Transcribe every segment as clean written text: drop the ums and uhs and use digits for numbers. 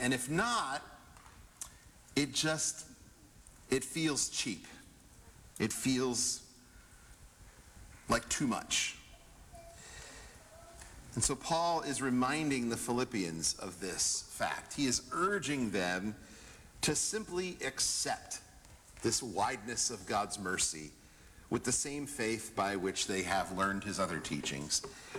And if not, it feels cheap. It feels like too much. And so Paul is reminding the Philippians of this fact. He is urging them to simply accept this wideness of God's mercy with the same faith by which they have learned his other teachings.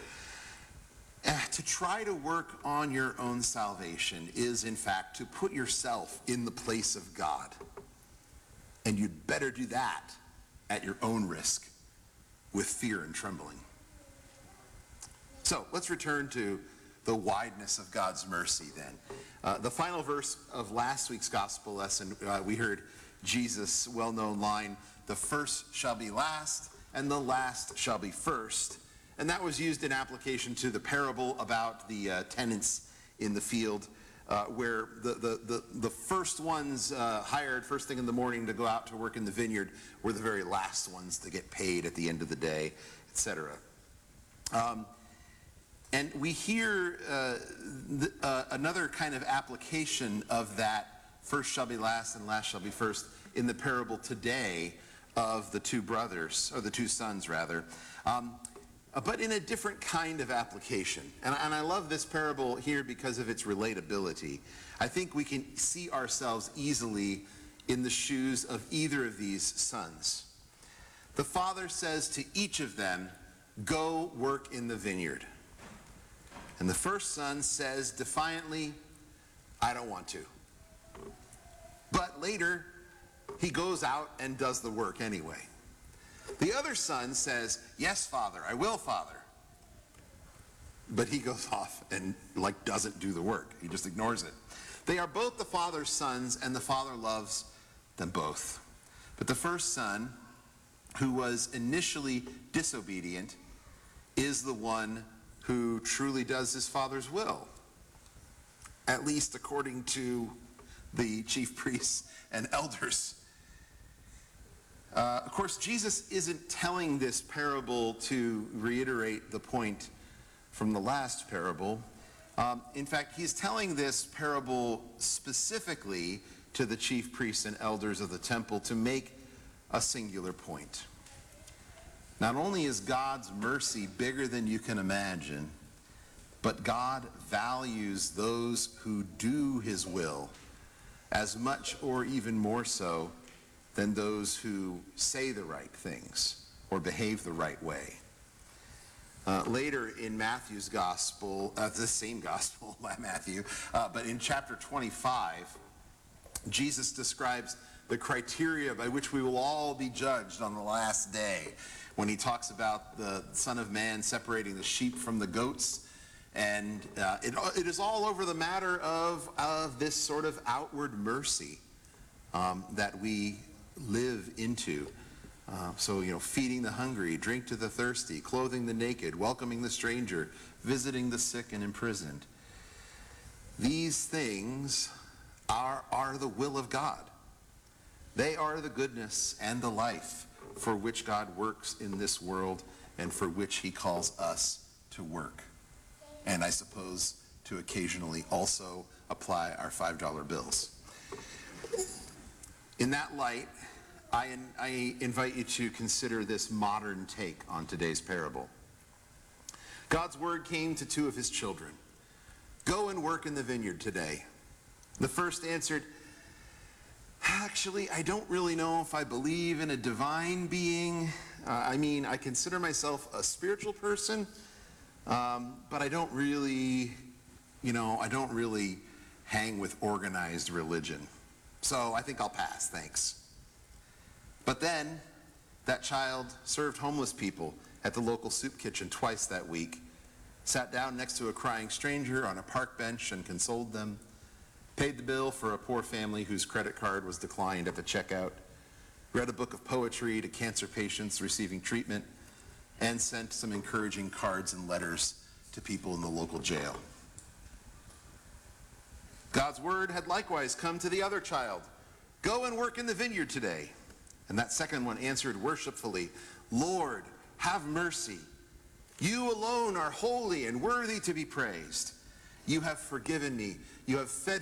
To try to work on your own salvation is, in fact, to put yourself in the place of God. And you'd better do that at your own risk, with fear and trembling. So let's return to the wideness of God's mercy then. The final verse of last week's gospel lesson, we heard Jesus' well-known line, "The first shall be last, and the last shall be first." And that was used in application to the parable about the tenants in the field, where the first ones hired first thing in the morning to go out to work in the vineyard were the very last ones to get paid at the end of the day, etc. And we hear another kind of application of that first shall be last and last shall be first in the parable today of the two brothers, or the two sons rather, but in a different kind of application. And I love this parable here because of its relatability. I think we can see ourselves easily in the shoes of either of these sons. The father says to each of them, "Go work in the vineyard." And the first son says defiantly, "I don't want to." But later, he goes out and does the work anyway. The other son says, "Yes, Father, I will, Father." But he goes off and doesn't do the work. He just ignores it. They are both the father's sons, and the father loves them both. But the first son, who was initially disobedient, is the one who truly does his father's will, at least according to the chief priests and elders. Of course, Jesus isn't telling this parable to reiterate the point from the last parable. In fact, he's telling this parable specifically to the chief priests and elders of the temple to make a singular point. Not only is God's mercy bigger than you can imagine, but God values those who do his will as much or even more so than those who say the right things or behave the right way. Later in Matthew's gospel, the same gospel, Matthew, but in chapter 25, Jesus describes the criteria by which we will all be judged on the last day, when he talks about the Son of Man separating the sheep from the goats. And it is all over the matter of this sort of outward mercy that we live into. So, feeding the hungry, drink to the thirsty, clothing the naked, welcoming the stranger, visiting the sick and imprisoned. These things are the will of God. They are the goodness and the life for which God works in this world and for which he calls us to work. And I suppose to occasionally also apply our $5 bills. In that light, I invite you to consider this modern take on today's parable. God's word came to two of his children. "Go and work in the vineyard today." The first answered, "Actually, I don't really know if I believe in a divine being. I consider myself a spiritual person, but I don't really hang with organized religion. So I think I'll pass, thanks." But then that child served homeless people at the local soup kitchen twice that week, sat down next to a crying stranger on a park bench and consoled them, paid the bill for a poor family whose credit card was declined at the checkout, read a book of poetry to cancer patients receiving treatment, and sent some encouraging cards and letters to people in the local jail. God's word had likewise come to the other child. "Go and work in the vineyard today." And that second one answered worshipfully, "Lord, have mercy. You alone are holy and worthy to be praised. You have forgiven me. You have fed